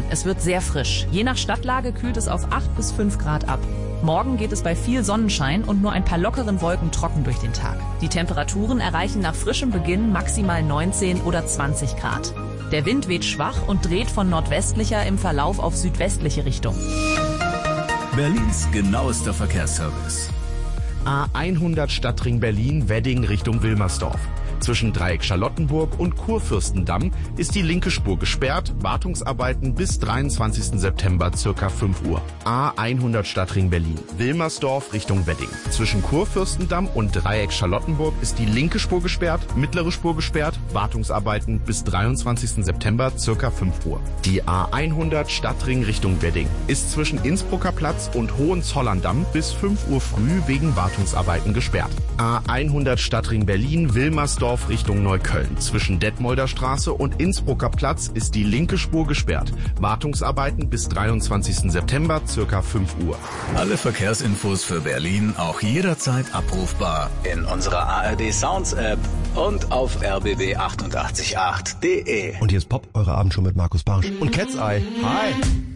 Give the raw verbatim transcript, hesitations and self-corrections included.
Es wird sehr frisch. Je nach Stadtlage kühlt es auf acht bis fünf Grad ab. Morgen geht es bei viel Sonnenschein und nur ein paar lockeren Wolken trocken durch den Tag. Die Temperaturen erreichen nach frischem Beginn maximal neunzehn oder zwanzig Grad. Der Wind weht schwach und dreht von nordwestlicher im Verlauf auf südwestliche Richtung. Berlins genauester Verkehrsservice. A hundert Stadtring Berlin, Wedding Richtung Wilmersdorf. Zwischen Dreieck Charlottenburg und Kurfürstendamm ist die linke Spur gesperrt. Wartungsarbeiten bis dreiundzwanzigsten September circa fünf Uhr. A hundert Stadtring Berlin, Wilmersdorf Richtung Wedding. Zwischen Kurfürstendamm und Dreieck Charlottenburg ist die linke Spur gesperrt, mittlere Spur gesperrt. Wartungsarbeiten bis dreiundzwanzigsten September circa fünf Uhr. Die A hundert Stadtring Richtung Wedding ist zwischen Innsbrucker Platz und Hohenzollerndamm bis fünf Uhr früh wegen Wartungsarbeiten gesperrt. A hundert Stadtring Berlin, Wilmersdorf Richtung Neukölln. Zwischen Detmolder Straße und Innsbrucker Platz ist die linke Spur gesperrt. Wartungsarbeiten bis dreiundzwanzigsten September circa fünf Uhr. Alle Verkehrsinfos für Berlin auch jederzeit abrufbar in unserer A R D Sounds App und auf r b b achtundachtzig punkt acht punkt d e. Und hier ist Pop, eure Abendshow mit Markus Barsch und Cat's Eye. Hi!